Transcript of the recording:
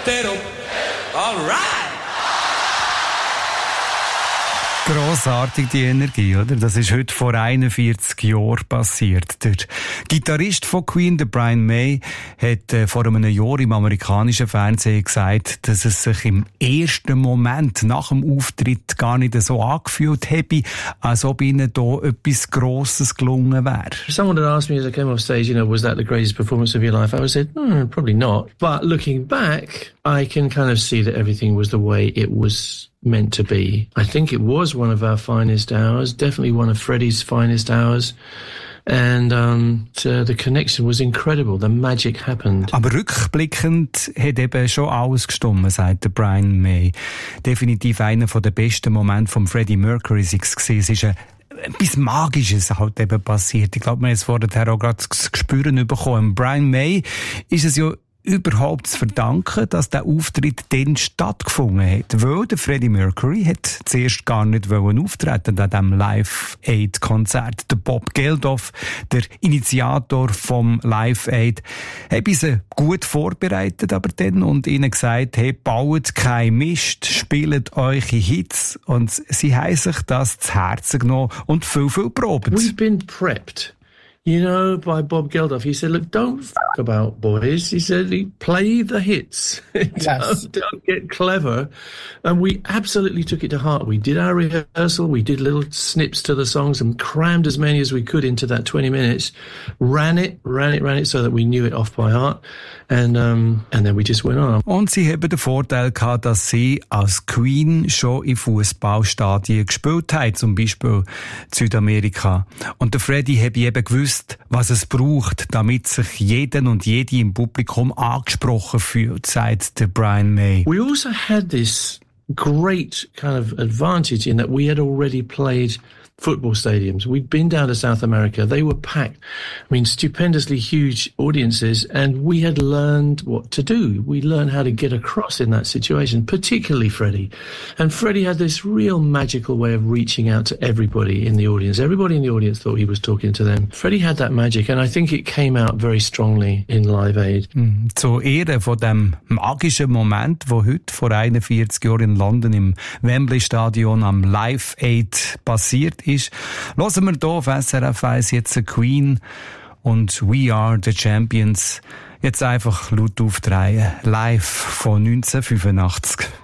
All right. Grossartig die Energie, oder? Das ist heute vor 41 Jahren passiert. Der Gitarrist von Queen, der Brian May, hat vor einem Jahr im amerikanischen Fernsehen gesagt, dass es sich im ersten Moment nach dem Auftritt gar nicht so angefühlt habe, als ob ihnen da etwas Grosses gelungen wäre. Someone had asked me as I came off stage, was that the greatest performance of your life? I would have said, probably not. But looking back, I can kind of see that everything was the way it was meant to be. I think it was one of our finest hours, definitely one of Freddie's finest hours. And the connection was incredible. The magic happened. Aber rückblickend hat eben schon alles gestimmt, sagt der Brian May. Definitiv einer der besten Momente von Freddie Mercury gewesen. Es ist etwas Magisches halt eben passiert. Ich glaube, wir haben es vorher auch gerade zu spüren bekommen. Brian May ist es ja überhaupt zu verdanken, dass der Auftritt dann stattgefunden hat. Weil der Freddie Mercury hat zuerst gar nicht auftreten an diesem Live-Aid-Konzert. Der Bob Geldof, der Initiator vom Live-Aid, hat sie gut vorbereitet aber dann und ihnen gesagt, hey, baut kein Mist, spielt eure Hits. Und sie haben sich das zu Herzen genommen und viel probiert. We've been prepped. By Bob Geldof. He said, look, don't about boys. He said, play the hits. Yes. don't get clever. And we absolutely took it to heart. We did our rehearsal. We did little snips to the songs and crammed as many as we could into that 20 minutes. Ran it so that we knew it off by heart. And then we just went on. Und sie haben den Vorteil gehabt, dass sie als Queen schon in Fußballstadien gespielt haben, zum Beispiel in Südamerika. Und der Freddie habe eben gewusst, was es braucht, damit sich jeden und jede im Publikum angesprochen fühlt, sagt der Brian May. We also had this great kind of advantage in that we had already played football stadiums. We'd been down to South America. They were packed. Stupendously huge audiences, and we had learned what to do. We learned how to get across in that situation, particularly Freddie. And Freddie had this real magical way of reaching out to everybody in the audience. Everybody in the audience thought he was talking to them. Freddie had that magic, and I think it came out very strongly in Live Aid. Zu Ehren von dem magischen Moment, wo heute vor 41 Jahren in London im Wembley Stadion am Live Aid passiert ist, hören wir hier auf SRF 1 jetzt Queen und We Are the Champions. Jetzt einfach laut aufdrehen. Live von 1985.